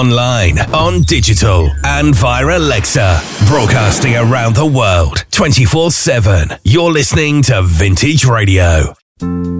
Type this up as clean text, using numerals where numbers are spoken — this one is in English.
online, on digital, and via Alexa. Broadcasting around the world, 24/7. You're listening to Vintage Radio.